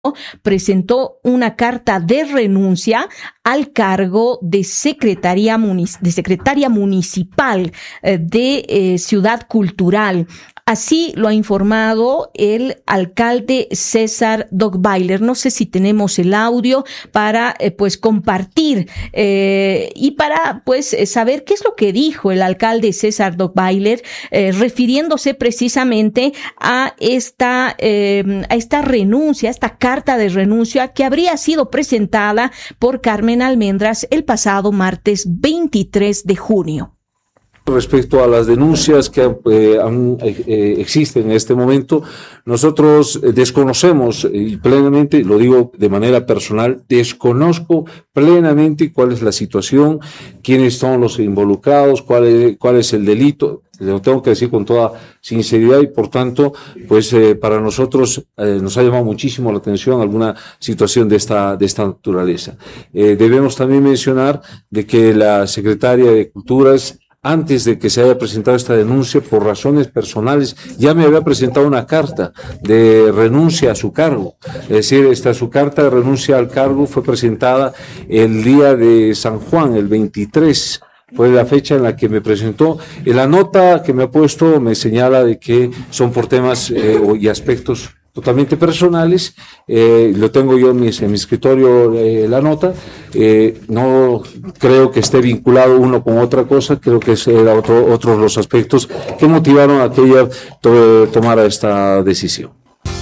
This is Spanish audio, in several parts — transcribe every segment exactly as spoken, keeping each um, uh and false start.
presentó una carta de renuncia al cargo de secretaria, munic- de secretaria municipal eh, de eh, Ciudad Cultural. Así lo ha informado el alcalde César Dogbailer. No sé si tenemos el audio para eh, pues compartir eh, y para pues saber qué es lo que dijo el alcalde César Dogbailer, eh, refiriéndose precisamente a esta eh, a esta renuncia, a esta carta de renuncia que habría sido presentada por Carmen Almendras el pasado martes veintitrés de junio. Respecto a las denuncias que eh, han, eh, existen en este momento, nosotros desconocemos y plenamente, lo digo de manera personal, desconozco plenamente cuál es la situación, quiénes son los involucrados, cuál es, cuál es el delito. Lo tengo que decir con toda sinceridad y por tanto, pues eh, para nosotros eh, nos ha llamado muchísimo la atención alguna situación de esta, de esta naturaleza. Eh, debemos también mencionar de que la secretaria de Culturas, antes de que se haya presentado esta denuncia, por razones personales, ya me había presentado una carta de renuncia a su cargo. Es decir, esta su carta de renuncia al cargo fue presentada el día de San Juan, el veintitrés. Fue la fecha en la que me presentó. En la nota que me ha puesto me señala de que son por temas eh, y aspectos totalmente personales. Eh, lo tengo yo en mi, en mi escritorio, eh, la nota. Eh, no creo que esté vinculado uno con otra cosa, creo que era otro, otros los aspectos que motivaron a que ella to, tomara esta decisión.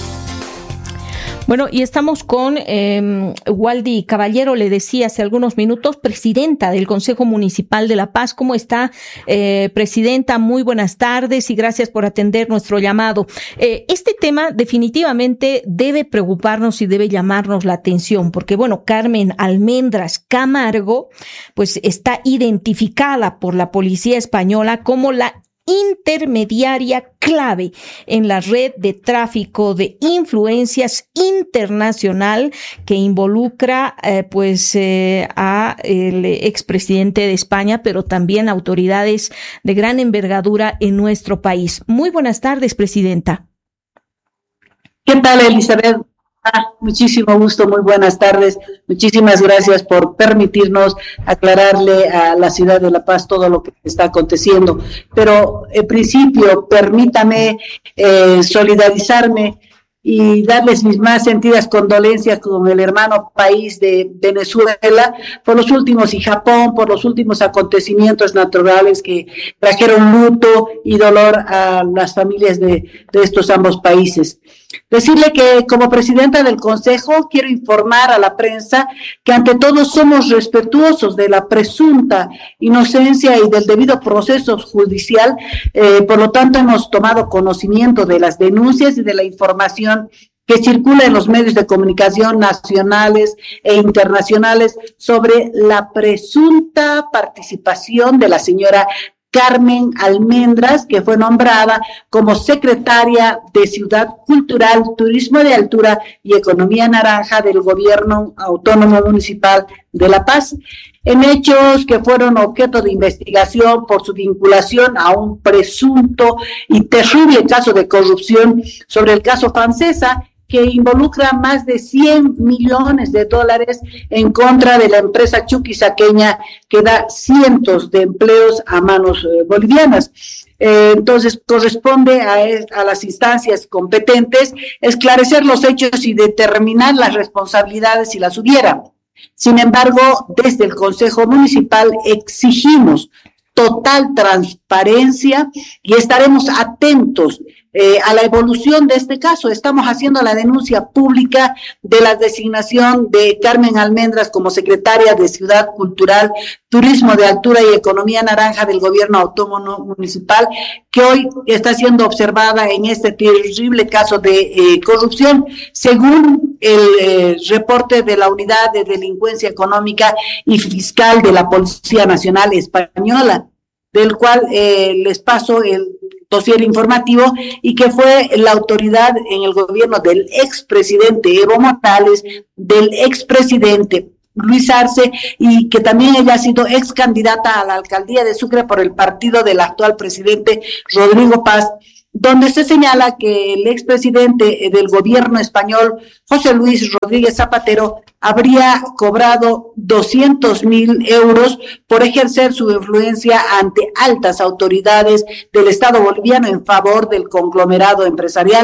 Bueno, y estamos con eh, Waldy Caballero, le decía hace algunos minutos, presidenta del Consejo Municipal de La Paz. ¿Cómo está, eh, presidenta? Muy buenas tardes y gracias por atender nuestro llamado. Eh, este tema definitivamente debe preocuparnos y debe llamarnos la atención, porque bueno, Carmen Almendras Camargo, pues está identificada por la policía española como la intermediaria clave en la red de tráfico de influencias internacional que involucra eh, pues eh, a el expresidente de España, pero también autoridades de gran envergadura en nuestro país. Muy buenas tardes, presidenta. ¿Qué tal, Elizabeth? Ah, muchísimo gusto, muy buenas tardes. Muchísimas gracias por permitirnos aclararle a la ciudad de La Paz todo lo que está aconteciendo. Pero, en principio, permítame eh, solidarizarme y darles mis más sentidas condolencias con el hermano país de Venezuela por los últimos, y Japón, por los últimos acontecimientos naturales que trajeron luto y dolor a las familias de, de estos ambos países. Decirle que como presidenta del Consejo quiero informar a la prensa que ante todo somos respetuosos de la presunta inocencia y del debido proceso judicial, eh, por lo tanto hemos tomado conocimiento de las denuncias y de la información que circula en los medios de comunicación nacionales e internacionales sobre la presunta participación de la señora Carmen Almendras, que fue nombrada como secretaria de Ciudad Cultural, Turismo de Altura y Economía Naranja del Gobierno Autónomo Municipal de La Paz, en hechos que fueron objeto de investigación por su vinculación a un presunto y terrible caso de corrupción sobre el caso Francesa, que involucra más de cien millones de dólares en contra de la empresa chuquisaqueña que da cientos de empleos a manos eh, bolivianas. Eh, entonces, corresponde a, a las instancias competentes esclarecer los hechos y determinar las responsabilidades si las hubiera. Sin embargo, desde el Consejo Municipal exigimos total transparencia y estaremos atentos Eh, a la evolución de este caso. Estamos haciendo la denuncia pública de la designación de Carmen Almendras como secretaria de Ciudad Cultural, Turismo de Altura y Economía Naranja del Gobierno Autónomo Municipal, que hoy está siendo observada en este terrible caso de eh, corrupción, según el eh, reporte de la Unidad de Delincuencia Económica y Fiscal de la Policía Nacional Española, del cual eh, les paso el dossier informativo, y que fue la autoridad en el gobierno del expresidente Evo Morales, del expresidente Luis Arce, y que también ella ha sido ex candidata a la alcaldía de Sucre por el partido del actual presidente Rodrigo Paz, donde se señala que el expresidente del gobierno español, José Luis Rodríguez Zapatero, habría cobrado doscientos mil euros por ejercer su influencia ante altas autoridades del Estado boliviano en favor del conglomerado empresarial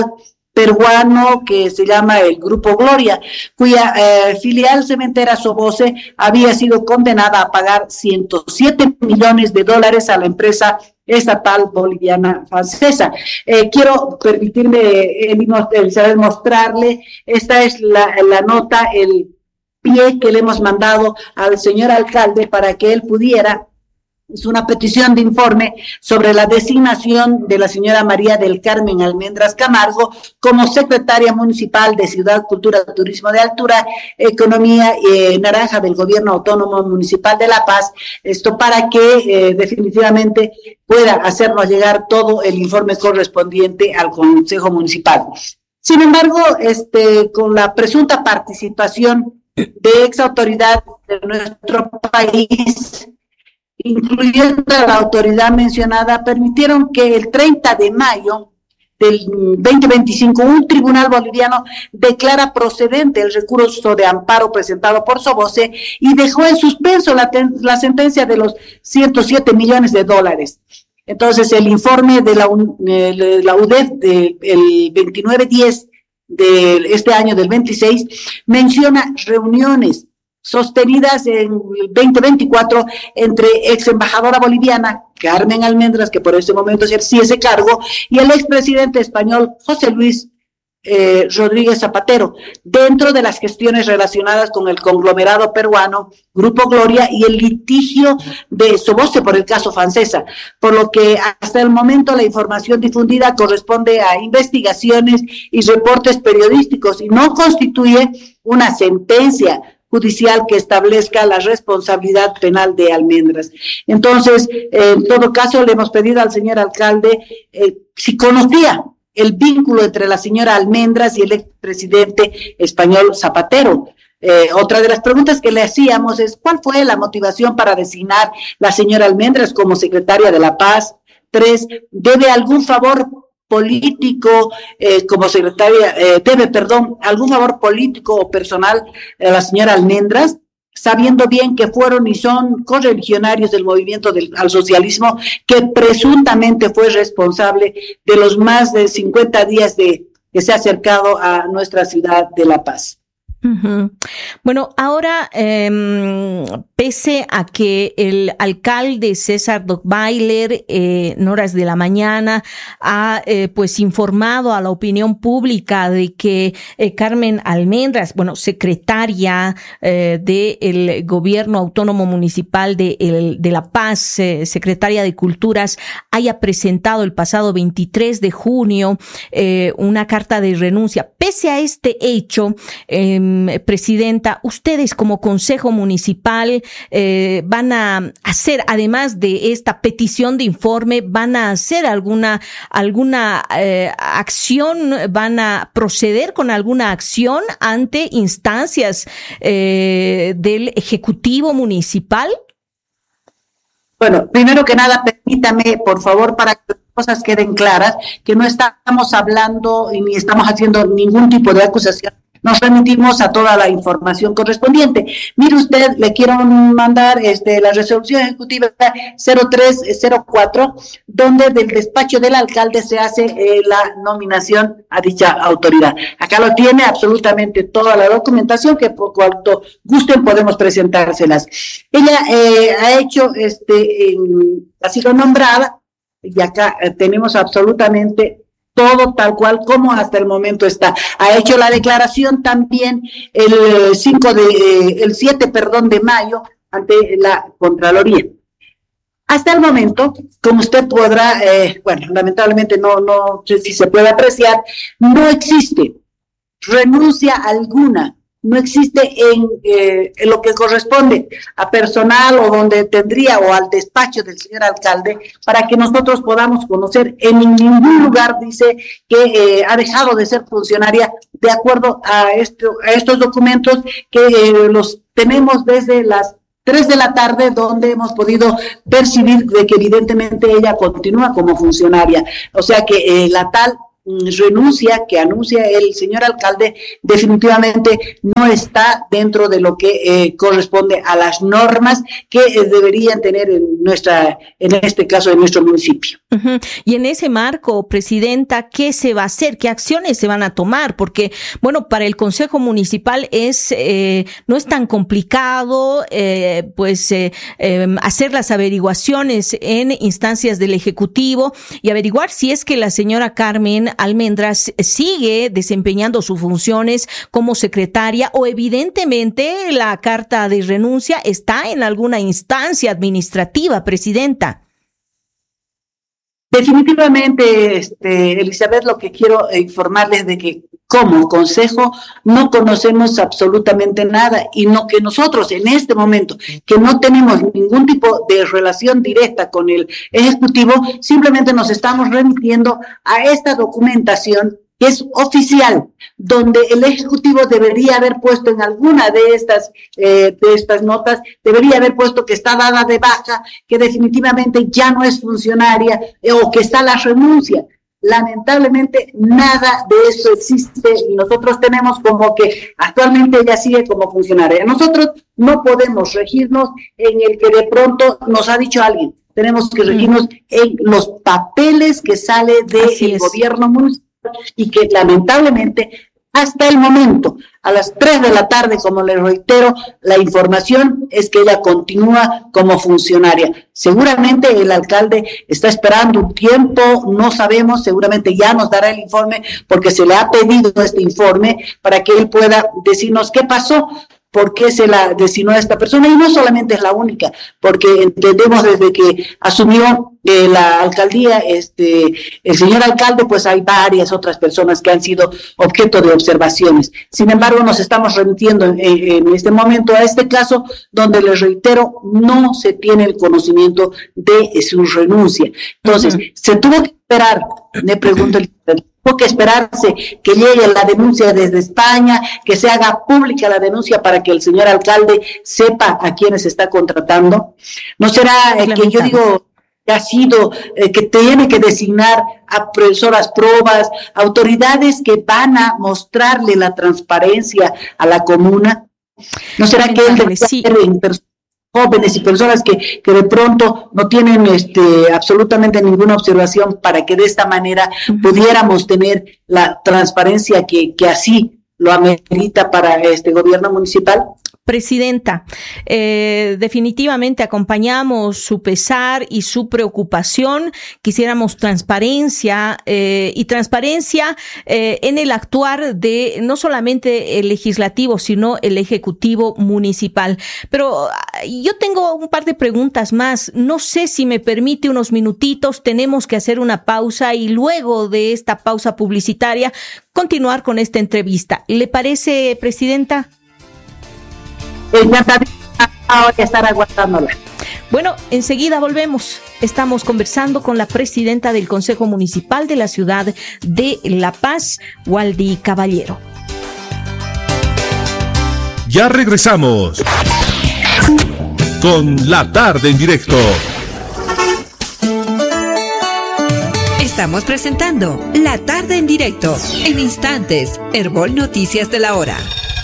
peruano que se llama el Grupo Gloria, cuya eh, filial cementera Soboce había sido condenada a pagar ciento siete millones de dólares a la empresa estatal boliviana francesa. Eh, quiero permitirme, Elizabeth, mostrarle, esta es la, la nota, el pie que le hemos mandado al señor alcalde para que él pudiera. Es una petición de informe sobre la designación de la señora María del Carmen Almendras Camargo como secretaria municipal de Ciudad, Cultura, Turismo de Altura, Economía eh, Naranja del Gobierno Autónomo Municipal de La Paz, esto para que eh, definitivamente pueda hacernos llegar todo el informe correspondiente al Consejo Municipal. Sin embargo, este, con la presunta participación de ex autoridades de nuestro país, incluyendo a la autoridad mencionada, permitieron que el treinta de mayo del veinte veinticinco un tribunal boliviano declara procedente el recurso de amparo presentado por Soboce y dejó en suspenso la, la sentencia de los ciento siete millones de dólares. Entonces, el informe de la, de la U D E F del veintinueve diez de este año del veintiséis menciona reuniones sostenidas en el veinte veinticuatro entre ex embajadora boliviana Carmen Almendras, que por este momento ejercía ese cargo, y el expresidente español José Luis eh, Rodríguez Zapatero, dentro de las gestiones relacionadas con el conglomerado peruano Grupo Gloria y el litigio de Soboce por el caso Francesa, por lo que hasta el momento la información difundida corresponde a investigaciones y reportes periodísticos y no constituye una sentencia judicial que establezca la responsabilidad penal de Almendras. Entonces, eh, en todo caso, le hemos pedido al señor alcalde eh, si conocía el vínculo entre la señora Almendras y el expresidente español Zapatero. Eh, otra de las preguntas que le hacíamos es, ¿cuál fue la motivación para designar la señora Almendras como secretaria de la Paz? Tres, ¿debe algún favor político eh, como secretaria, eh, debe, perdón, algún favor político o personal a la señora Almendras, sabiendo bien que fueron y son correligionarios del movimiento del, al socialismo, que presuntamente fue responsable de los más de cincuenta días de que se ha acercado a nuestra ciudad de La Paz? Uh-huh. Bueno, ahora, eh, pese a que el alcalde César Dockweiler eh, en horas de la mañana ha eh, pues informado a la opinión pública de que eh, Carmen Almendras, bueno, secretaria eh, del Gobierno Autónomo Municipal de, el, de La Paz, eh, secretaria de Culturas, haya presentado el pasado veintitrés de junio eh, una carta de renuncia. Pese a este hecho, eh, Presidenta, ustedes como Consejo Municipal eh, van a hacer, además de esta petición de informe, van a hacer alguna alguna eh, acción, van a proceder con alguna acción ante instancias eh, del Ejecutivo Municipal. Bueno, primero que nada, permítame, por favor, para que las cosas queden claras, que no estamos hablando y ni estamos haciendo ningún tipo de acusación. Nos remitimos a toda la información correspondiente. Mire usted, le quiero mandar este, la resolución ejecutiva cero tres cero cuatro, donde del despacho del alcalde se hace eh, la nominación a dicha autoridad. Acá lo tiene absolutamente toda la documentación, que por cuanto gusten podemos presentárselas. Ella eh, ha hecho, este, eh, ha sido nombrada, y acá eh, tenemos absolutamente todo tal cual como hasta el momento está. Ha hecho la declaración también el cinco de, eh, el siete, perdón, de mayo ante la Contraloría. Hasta el momento, como usted podrá, eh, bueno, lamentablemente no, no sé si se puede apreciar, no existe renuncia alguna. No existe en, eh, en lo que corresponde a personal o donde tendría o al despacho del señor alcalde para que nosotros podamos conocer. En ningún lugar dice que eh, ha dejado de ser funcionaria de acuerdo a, esto, a estos documentos que eh, los tenemos desde las tres de la tarde, donde hemos podido percibir de que evidentemente ella continúa como funcionaria. O sea que eh, la tal renuncia que anuncia el señor alcalde definitivamente no está dentro de lo que eh, corresponde a las normas que eh, deberían tener en nuestra, en este caso en nuestro municipio. Uh-huh. Y en ese marco, presidenta, ¿qué se va a hacer? ¿Qué acciones se van a tomar? Porque, bueno, para el Consejo Municipal es eh, no es tan complicado eh, pues eh, eh, hacer las averiguaciones en instancias del Ejecutivo y averiguar si es que la señora Carmen Almendras sigue desempeñando sus funciones como secretaria o evidentemente la carta de renuncia está en alguna instancia administrativa, presidenta. Definitivamente, este, Elizabeth, lo que quiero informarles de que como consejo no conocemos absolutamente nada y no que nosotros en este momento que no tenemos ningún tipo de relación directa con el Ejecutivo, simplemente nos estamos remitiendo a esta documentación que es oficial, donde el Ejecutivo debería haber puesto en alguna de estas eh, de estas notas, debería haber puesto que está dada de baja, que definitivamente ya no es funcionaria eh, o que está la renuncia. Lamentablemente nada de eso existe y nosotros tenemos como que actualmente ella sigue como funcionaria. Nosotros no podemos regirnos en el que de pronto nos ha dicho alguien, tenemos que regirnos en los papeles que sale del gobierno municipal y que lamentablemente hasta el momento, a las tres de la tarde, como les reitero, la información es que ella continúa como funcionaria. Seguramente el alcalde está esperando un tiempo, no sabemos, seguramente ya nos dará el informe porque se le ha pedido este informe para que él pueda decirnos qué pasó, por qué se la designó a esta persona, y no solamente es la única, porque entendemos desde que asumió eh, la alcaldía, este, el señor alcalde, pues hay varias otras personas que han sido objeto de observaciones. Sin embargo, nos estamos remitiendo en, en este momento a este caso, donde les reitero, no se tiene el conocimiento de su renuncia. Entonces, uh-huh. se tuvo que esperar, me pregunto el Tuvo que esperarse que llegue la denuncia desde España, que se haga pública la denuncia para que el señor alcalde sepa a quiénes está contratando. ¿No será eh, que yo digo que ha sido, eh, que tiene que designar a profesoras probas, autoridades que van a mostrarle la transparencia a la comuna? ¿No será que él debe sí. ser en persona? Jóvenes y personas que, que de pronto no tienen este, absolutamente ninguna observación para que de esta manera uh-huh. pudiéramos tener la transparencia que, que así lo amerita para este gobierno municipal? Presidenta, eh, definitivamente acompañamos su pesar y su preocupación. Quisiéramos transparencia eh, y transparencia eh, en el actuar de no solamente el legislativo, sino el ejecutivo municipal. Pero yo tengo un par de preguntas más. No sé si me permite unos minutitos. Tenemos que hacer una pausa y luego de esta pausa publicitaria continuar con esta entrevista. ¿Le parece, presidenta? Ahora estar aguantándola. Bueno, enseguida volvemos. Estamos conversando con la presidenta del Consejo Municipal de la ciudad de La Paz, Waldy Caballero. Ya regresamos con La Tarde en Directo. Estamos presentando La Tarde en Directo. En instantes, Herbol Noticias de la Hora.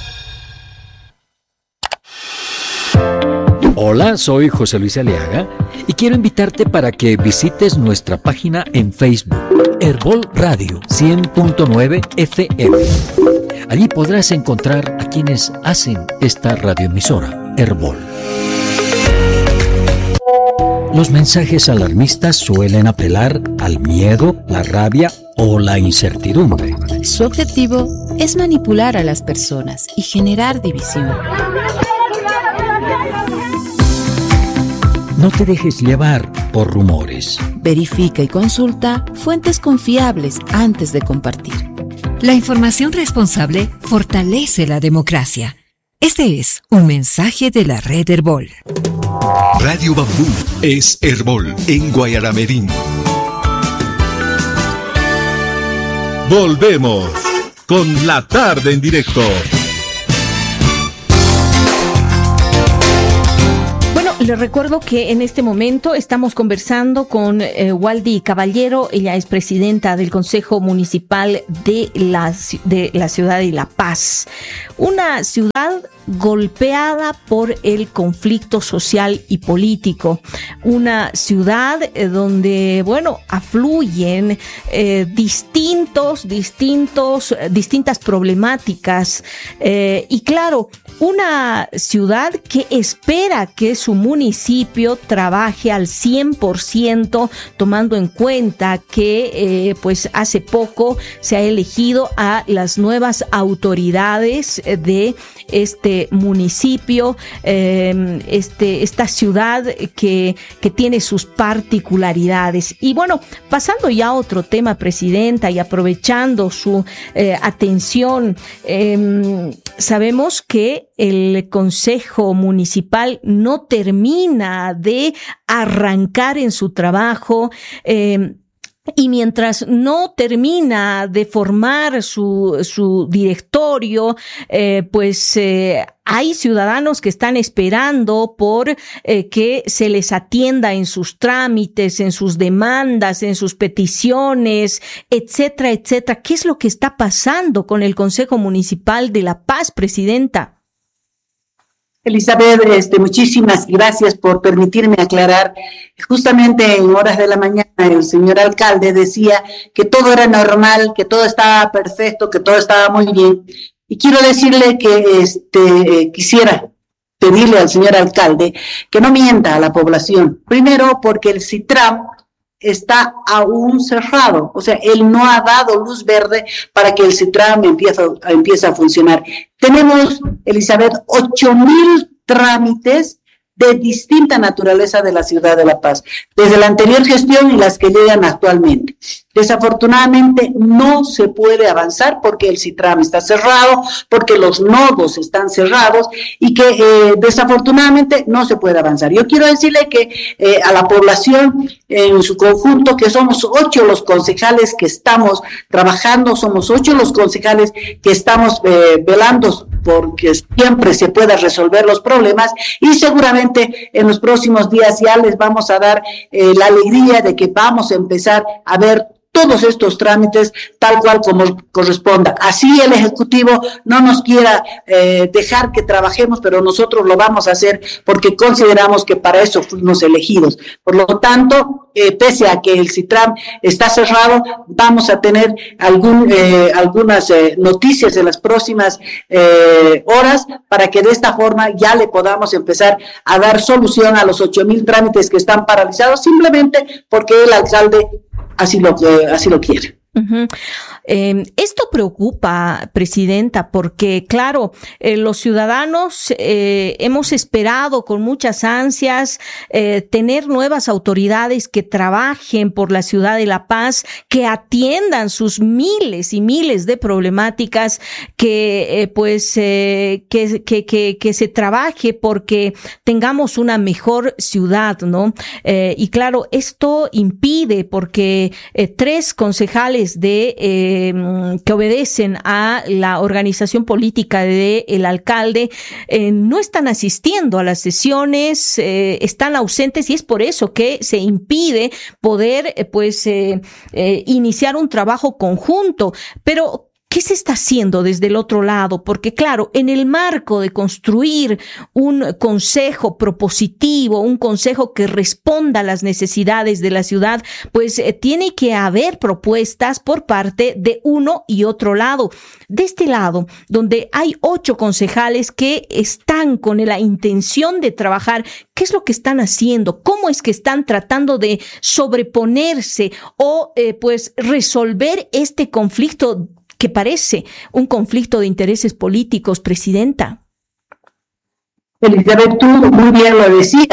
Hola, soy José Luis Aliaga y quiero invitarte para que visites nuestra página en Facebook, Herbol Radio cien punto nueve F M. Allí podrás encontrar a quienes hacen esta radioemisora, Herbol. Los mensajes alarmistas suelen apelar al miedo, la rabia o la incertidumbre. Su objetivo es manipular a las personas y generar división. No te dejes llevar por rumores. Verifica y consulta fuentes confiables antes de compartir. La información responsable fortalece la democracia. Este es un mensaje de la red Herbol. Radio Bambú es Herbol en Guayaramerín. Volvemos con La Tarde en Directo. Les recuerdo que en este momento estamos conversando con eh, Waldy Caballero. Ella es presidenta del Consejo Municipal de la, de la ciudad de La Paz. Una ciudad golpeada por el conflicto social y político. Una ciudad eh, donde, bueno, afluyen eh, distintos, distintos, distintas problemáticas. Eh, y claro, una ciudad que espera que su municipio trabaje al cien por ciento, tomando en cuenta que eh, pues hace poco se ha elegido a las nuevas autoridades de este municipio, eh, este, esta ciudad que, que tiene sus particularidades. Y bueno, pasando ya a otro tema, presidenta, y aprovechando su eh, atención, eh, sabemos que el Consejo Municipal no termina de arrancar en su trabajo, eh, y mientras no termina de formar su, su directorio, eh, pues eh, hay ciudadanos que están esperando por eh, que se les atienda en sus trámites, en sus demandas, en sus peticiones, etcétera, etcétera. ¿Qué es lo que está pasando con el Consejo Municipal de La Paz, presidenta? Elizabeth, este, muchísimas gracias por permitirme aclarar. Justamente en horas de la mañana el señor alcalde decía que todo era normal, que todo estaba perfecto, que todo estaba muy bien. Y quiero decirle que este, quisiera pedirle al señor alcalde que no mienta a la población. Primero, porque el CITRAM está aún cerrado, o sea, él no ha dado luz verde para que el CITRAM empiece, empiece a funcionar. Tenemos, Elizabeth, ocho mil trámites de distinta naturaleza de la ciudad de La Paz, desde la anterior gestión y las que llegan actualmente. Desafortunadamente no se puede avanzar porque el CITRAM está cerrado, porque los nodos están cerrados y que eh, desafortunadamente no se puede avanzar. Yo quiero decirle que eh, a la población en su conjunto, que somos ocho los concejales que estamos trabajando, somos ocho los concejales que estamos eh, velando porque siempre se pueda resolver los problemas y seguramente en los próximos días ya les vamos a dar eh, la alegría de que vamos a empezar a ver todos estos trámites tal cual como corresponda. Así el Ejecutivo no nos quiera eh, dejar que trabajemos, pero nosotros lo vamos a hacer porque consideramos que para eso fuimos elegidos. Por lo tanto, eh, pese a que el CITRAM está cerrado, vamos a tener algún, eh, algunas eh, noticias en las próximas eh, horas para que de esta forma ya le podamos empezar a dar solución a los ocho mil trámites que están paralizados simplemente porque el alcalde así lo, eh, así lo quiere. Uh-huh. Eh, esto preocupa, presidenta, porque claro, eh, los ciudadanos eh, hemos esperado con muchas ansias eh, tener nuevas autoridades que trabajen por la ciudad de La Paz, que atiendan sus miles y miles de problemáticas, que eh, pues eh, que, que, que, que se trabaje porque tengamos una mejor ciudad, ¿no? Eh, y claro, esto impide porque eh, tres concejales de eh, que obedecen a la organización política de el alcalde eh, no están asistiendo a las sesiones, eh, están ausentes y es por eso que se impide poder eh, pues eh, eh, iniciar un trabajo conjunto. Pero ¿qué se está haciendo desde el otro lado? Porque claro, en el marco de construir un consejo propositivo, un consejo que responda a las necesidades de la ciudad, pues eh, tiene que haber propuestas por parte de uno y otro lado. De este lado, donde hay ocho concejales que están con la intención de trabajar, ¿qué es lo que están haciendo? ¿Cómo es que están tratando de sobreponerse o eh, pues resolver este conflicto que parece un conflicto de intereses políticos, presidenta? Elizabeth, tú muy bien lo decías.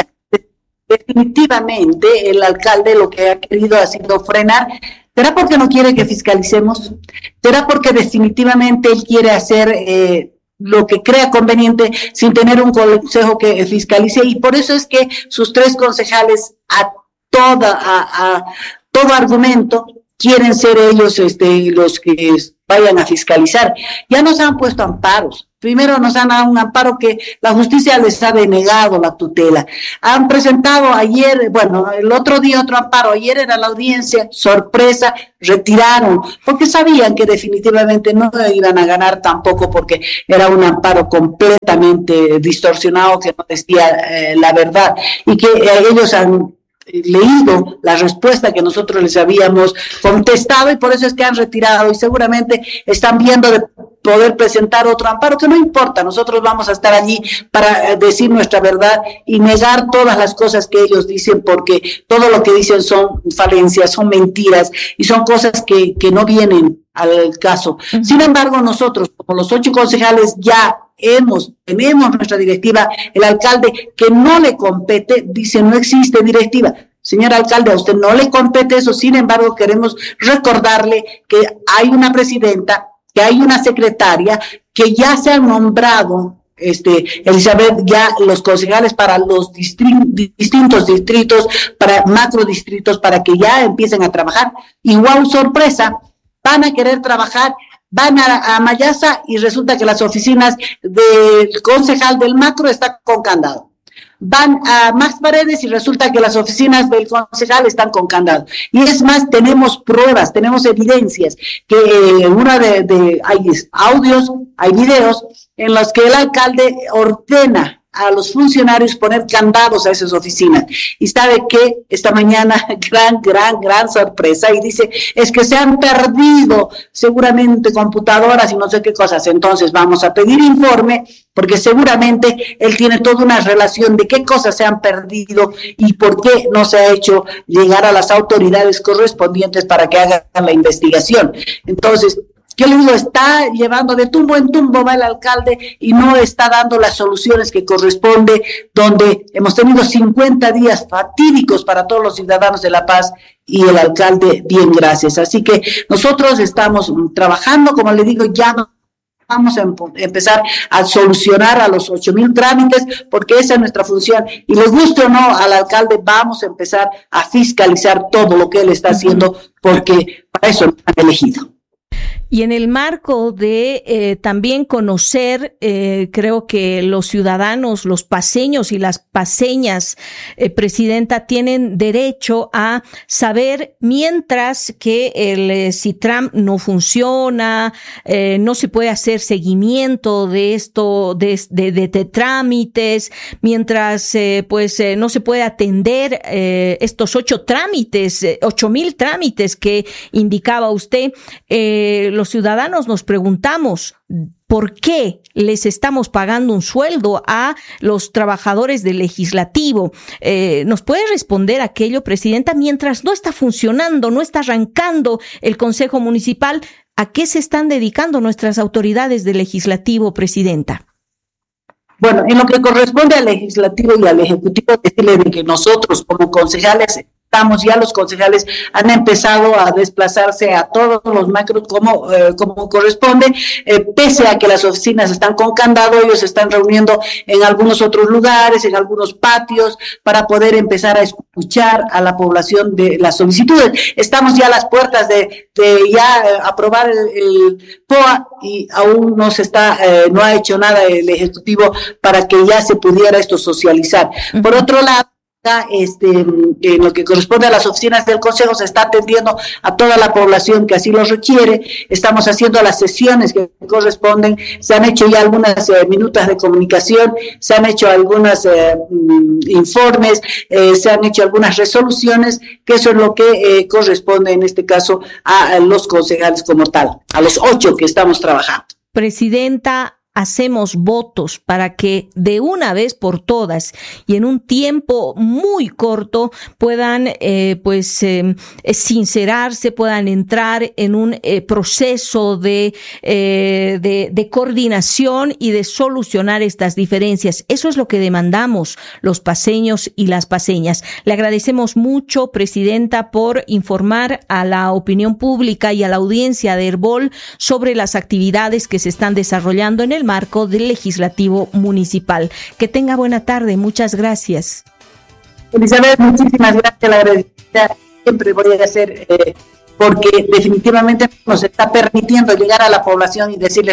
Definitivamente el alcalde lo que ha querido ha sido frenar. ¿Será porque no quiere que fiscalicemos? ¿Será porque definitivamente él quiere hacer eh, lo que crea conveniente sin tener un consejo que fiscalice? Y por eso es que sus tres concejales a toda a, a todo argumento quieren ser ellos este, los que vayan a fiscalizar. Ya nos han puesto amparos, Primero nos han dado un amparo que la justicia les ha denegado la tutela. Han presentado ayer, bueno, el otro día otro amparo, ayer era la audiencia, sorpresa, retiraron, porque sabían que definitivamente no iban a ganar tampoco, porque era un amparo completamente distorsionado que no decía eh, la verdad, y que eh, ellos han leído la respuesta que nosotros les habíamos contestado y por eso es que han retirado y seguramente están viendo de poder presentar otro amparo, que no importa, nosotros vamos a estar allí para decir nuestra verdad y negar todas las cosas que ellos dicen, porque todo lo que dicen son falencias, son mentiras y son cosas que, que no vienen al caso. Uh-huh. Sin embargo, nosotros, como los ocho concejales, ya hemos, tenemos nuestra directiva, el alcalde que no le compete, dice no existe directiva. Señor alcalde, a usted no le compete eso, sin embargo, queremos recordarle que hay una presidenta, que hay una secretaria, que ya se han nombrado, este, Elizabeth, ya los concejales para los distri- distintos distritos, para macrodistritos, para que ya empiecen a trabajar. Igual sorpresa, van a querer trabajar, van a, a Mayasa y resulta que las oficinas del concejal del macro están con candado. Van a Max Paredes y resulta que las oficinas del concejal están con candado. Y es más, tenemos pruebas, tenemos evidencias, que en eh, una de, de, hay audios, hay videos en los que el alcalde ordena a los funcionarios poner candados a esas oficinas. Y sabe que esta mañana, gran, gran, gran sorpresa, y dice, es que se han perdido seguramente computadoras y no sé qué cosas. Entonces vamos a pedir informe, porque seguramente él tiene toda una relación de qué cosas se han perdido y por qué no se ha hecho llegar a las autoridades correspondientes para que hagan la investigación. Entonces, yo le digo, está llevando de tumbo en tumbo va el alcalde y no está dando las soluciones que corresponde, donde hemos tenido cincuenta días fatídicos para todos los ciudadanos de La Paz y el alcalde, bien, gracias. Así que nosotros estamos trabajando, como le digo, ya no vamos a empezar a solucionar a los ocho mil trámites, porque esa es nuestra función. Y les guste o no al alcalde, vamos a empezar a fiscalizar todo lo que él está haciendo, porque para eso lo han elegido. Y en el marco de eh, también conocer, eh, creo que los ciudadanos, los paceños y las paceñas, eh, Presidenta, tienen derecho a saber, mientras que el eh, CITRAM no funciona, eh, no se puede hacer seguimiento de esto, de, de, de, de trámites, mientras eh, pues eh, no se puede atender eh, estos ocho trámites, eh, ocho mil trámites que indicaba usted, eh, los ciudadanos nos preguntamos por qué les estamos pagando un sueldo a los trabajadores del legislativo. Eh, ¿Nos puede responder aquello, Presidenta, mientras no está funcionando, no está arrancando el Consejo Municipal? ¿A qué se están dedicando nuestras autoridades del legislativo, Presidenta? Bueno, en lo que corresponde al legislativo y al ejecutivo, decirle de que nosotros como concejales estamos, ya los concejales han empezado a desplazarse a todos los macros como, eh, como corresponde, eh, pese a que las oficinas están con candado, ellos se están reuniendo en algunos otros lugares, en algunos patios, para poder empezar a escuchar a la población de las solicitudes. Estamos ya a las puertas de, de ya eh, aprobar el, el P O A y aún no se está, eh, no ha hecho nada el Ejecutivo para que ya se pudiera esto socializar. Uh-huh. Por otro lado, Este, en lo que corresponde a las oficinas del Consejo, se está atendiendo a toda la población que así lo requiere. Estamos haciendo las sesiones que corresponden, se han hecho ya algunas eh, minutas de comunicación, se han hecho algunos eh, informes, eh, se han hecho algunas resoluciones, que eso es lo que eh, corresponde en este caso a, a los concejales como tal, a los ocho que estamos trabajando. Presidenta, hacemos votos para que de una vez por todas y en un tiempo muy corto puedan eh, pues eh, sincerarse, puedan entrar en un eh, proceso de, eh, de, de coordinación y de solucionar estas diferencias. Eso es lo que demandamos los paceños y las paceñas. Le agradecemos mucho, Presidenta, por informar a la opinión pública y a la audiencia de Herbol sobre las actividades que se están desarrollando en el marco del Legislativo Municipal. Que tenga buena tarde, muchas gracias. Elizabeth, muchísimas gracias, la agradecida siempre voy a hacer, eh, porque definitivamente nos está permitiendo llegar a la población y decirles nuestra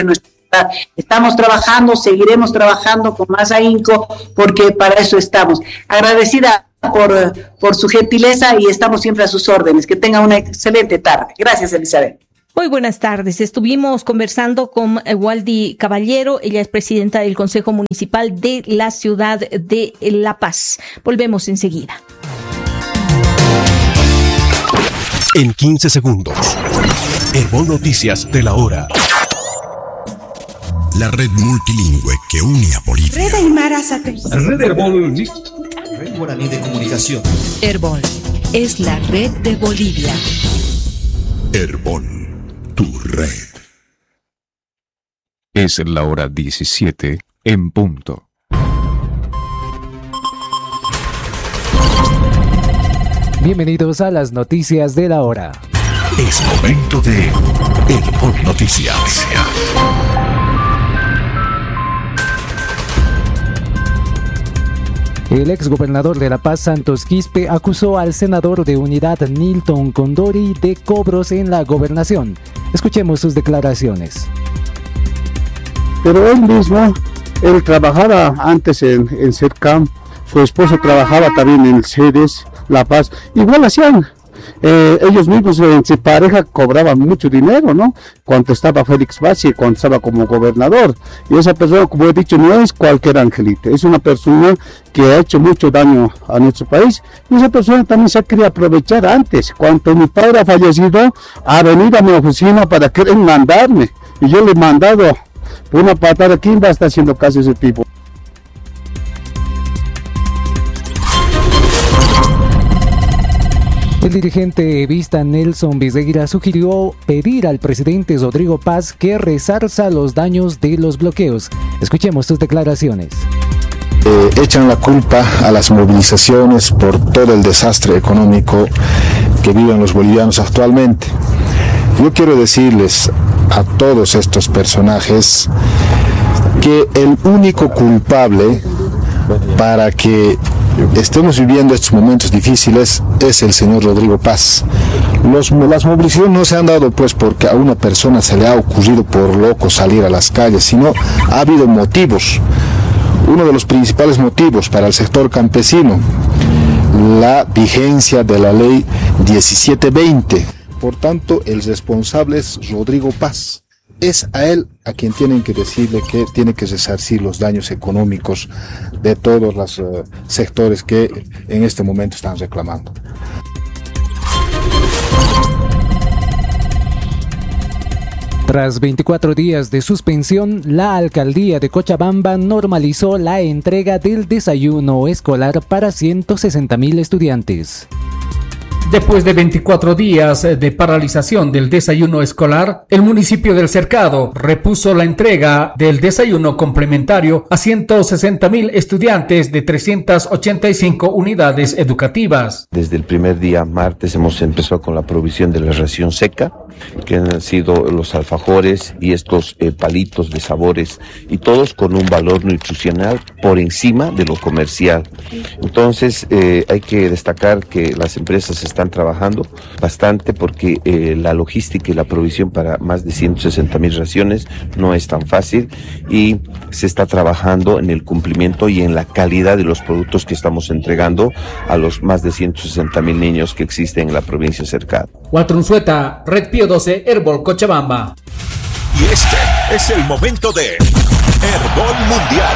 Estamos trabajando, seguiremos trabajando con más ahínco, porque para eso estamos. Agradecida por, por su gentileza y estamos siempre a sus órdenes. Que tenga una excelente tarde. Gracias, Elizabeth. Muy buenas tardes. Estuvimos conversando con Waldy Caballero. Ella es presidenta del Consejo Municipal de la ciudad de La Paz. Volvemos enseguida. En quince segundos. Herbol Noticias de la hora. La red multilingüe que une a Bolivia. Red Aymara Satélite. Red Herbol. Red Guaraní de Comunicación. Herbol es la red de Bolivia. Herbol, tu red. Es la hora diecisiete en punto. Bienvenidos a las noticias de la hora. Es momento de Herbol Noticias. El exgobernador de La Paz, Santos Quispe, acusó al senador de Unidad, Nilton Condori, de cobros en la gobernación. Escuchemos sus declaraciones. Pero él mismo, él trabajaba antes en, en CERCAM, su esposo trabajaba también en CEDES, La Paz, igual hacían. Eh, ellos mismos en su pareja cobraban mucho dinero, ¿no? Cuando estaba Félix Bassi, cuando estaba como gobernador. Y esa persona, como he dicho, no es cualquier angelito, es una persona que ha hecho mucho daño a nuestro país. Y esa persona también se ha querido aprovechar antes. Cuando mi padre ha fallecido, ha venido a mi oficina para querer mandarme. Y yo le he mandado por una patada. ¿Quién va a estar haciendo caso a ese tipo? El dirigente evista Nelson Viseguira sugirió pedir al presidente Rodrigo Paz que resarza los daños de los bloqueos. Escuchemos sus declaraciones. Eh, echan la culpa a las movilizaciones por todo el desastre económico que viven los bolivianos actualmente. Yo quiero decirles a todos estos personajes que el único culpable para que estemos viviendo estos momentos difíciles es el señor Rodrigo Paz. Los, las movilizaciones no se han dado pues porque a una persona se le ha ocurrido por loco salir a las calles, sino ha habido motivos. Uno de los principales motivos para el sector campesino, la vigencia de la ley diecisiete veinte. Por tanto, el responsable es Rodrigo Paz. Es a él a quien tienen que decirle que tiene que resarcir los daños económicos de todos los uh, sectores que en este momento están reclamando. Tras veinticuatro días de suspensión, la alcaldía de Cochabamba normalizó la entrega del desayuno escolar para ciento sesenta mil estudiantes. Después de veinticuatro días de paralización del desayuno escolar, el municipio del Cercado repuso la entrega del desayuno complementario a ciento sesenta mil estudiantes de trescientas ochenta y cinco unidades educativas. Desde el primer día, martes, hemos empezado con la provisión de la ración seca, que han sido los alfajores y estos eh, palitos de sabores, y todos con un valor nutricional por encima de lo comercial. Entonces, eh, hay que destacar que las empresas están están trabajando bastante porque eh, la logística y la provisión para más de ciento sesenta mil raciones no es tan fácil, y se está trabajando en el cumplimiento y en la calidad de los productos que estamos entregando a los más de ciento sesenta mil niños que existen en la provincia cercana. Walter Unzueta, Red Pío doce, Herbol Cochabamba. Y este es el momento de Herbol Mundial.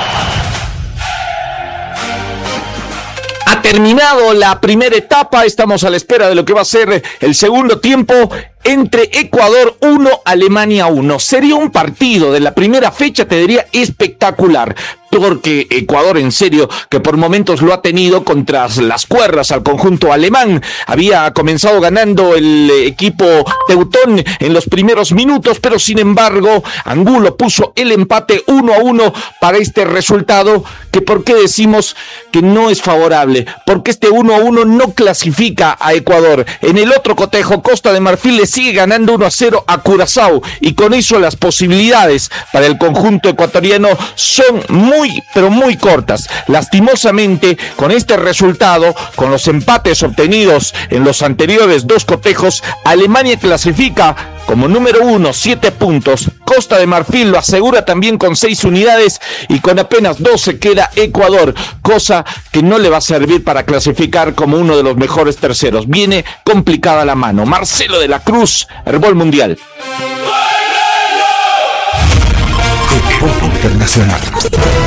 Ha terminado la primera etapa, estamos a la espera de lo que va a ser el segundo tiempo entre Ecuador uno, Alemania uno. Sería un partido de la primera fecha, te diría, espectacular, porque Ecuador, en serio, que por momentos lo ha tenido contra las cuerdas al conjunto alemán. Había comenzado ganando el equipo teutón en los primeros minutos, pero sin embargo, Angulo puso el empate uno a uno para este resultado, que por qué decimos que no es favorable, porque este uno a uno no clasifica a Ecuador. En el otro cotejo, Costa de Marfil sigue ganando uno a cero a Curazao y con eso las posibilidades para el conjunto ecuatoriano son muy, pero muy cortas. Lastimosamente, con este resultado, con los empates obtenidos en los anteriores dos cotejos, Alemania clasifica como número uno, siete puntos. Costa de Marfil lo asegura también con seis unidades y con apenas dos se queda Ecuador, cosa que no le va a servir para clasificar como uno de los mejores terceros. Viene complicada la mano. Marcelo de la Cruz, Herbol Mundial. Herbol Internacional.